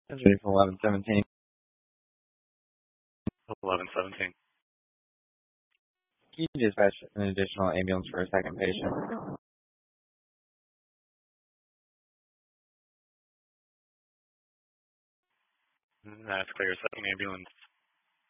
That's ready for 1117. 1117. Can you dispatch an additional ambulance for a second patient? That's clear. Second ambulance